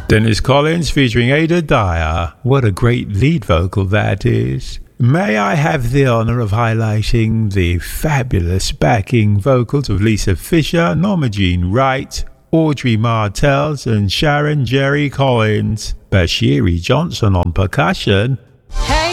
Dennis Collins featuring Ada Dyer. What a great lead vocal that is. May I have the honour of highlighting the fabulous backing vocals of Lisa Fisher, Norma Jean Wright, Audrey Martels and Sharon Jerry Collins. Bashiri Johnson on percussion. Hey.